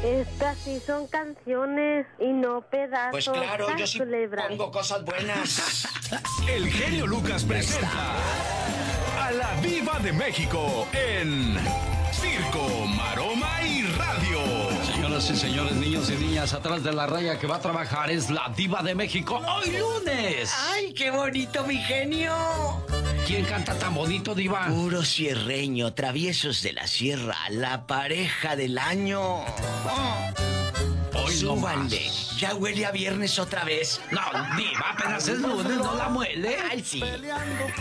Estas sí son canciones y no pedazos. Pues claro, yo sí pongo cosas buenas. El genio Lucas presenta a la Diva de México en Circo, Maroma y Radio. Señoras y señores, niños y niñas, atrás de la raya que va a trabajar es la Diva de México hoy lunes. ¡Ay, qué bonito, mi genio! ¿Quién canta tan bonito, Diva? Puro cierreño, traviesos de la sierra, la pareja del año. Hoy no Súbanle, más. ya huele a viernes otra vez. No, Diva, apenas es lunes, no la muele. Ay, sí.